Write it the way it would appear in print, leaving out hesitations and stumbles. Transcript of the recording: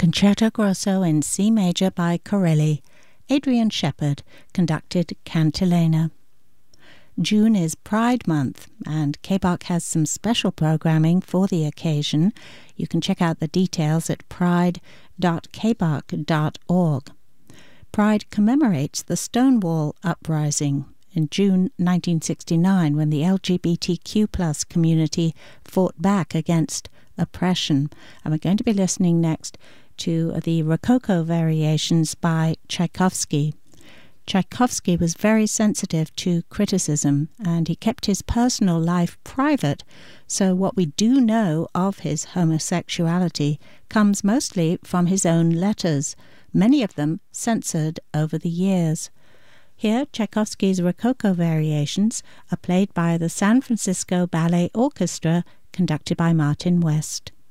Concerto Grosso in C major by Corelli. Adrian Shepherd conducted Cantilena. June is Pride Month, and KBARC has some special programming for the occasion. You can check out the details at pride.kbark.org. Pride commemorates the Stonewall Uprising in June 1969, when the LGBTQ+ community fought back against oppression. And we're going to be listening next to the Rococo Variations by Tchaikovsky. Tchaikovsky was very sensitive to criticism, and he kept his personal life private, so what we do know of his homosexuality comes mostly from his own letters, many of them censored over the years. Here, Tchaikovsky's Rococo Variations are played by the San Francisco Ballet Orchestra, conducted by Martin West.